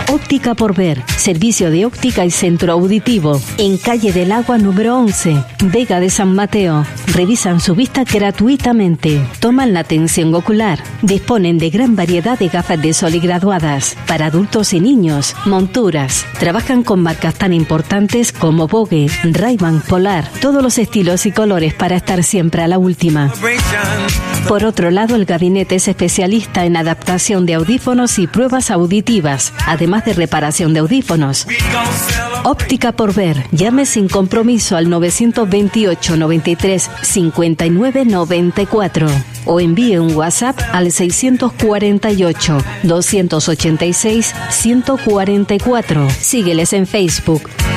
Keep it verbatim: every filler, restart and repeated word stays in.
Óptica por Ver, servicio de óptica y centro auditivo, en calle del Agua número once, Vega de San Mateo. Revisan su vista gratuitamente, toman la tensión ocular, disponen de gran variedad de gafas de sol y graduadas, para adultos y niños, monturas. Trabajan con marcas tan importantes como Vogue, Ray-Ban, Polar, todos los estilos y colores para estar siempre a la última. Por otro lado, el gabinete es especialista en adaptación de audífonos y pruebas auditivas, además de reparación de audífonos. Óptica por Ver. Llame sin compromiso al nueve dos ocho, noventa y tres, cincuenta y nueve, noventa y cuatro o envíe un WhatsApp al seiscientos cuarenta y ocho, doscientos ochenta y seis, ciento cuarenta y cuatro. Sígueles en Facebook,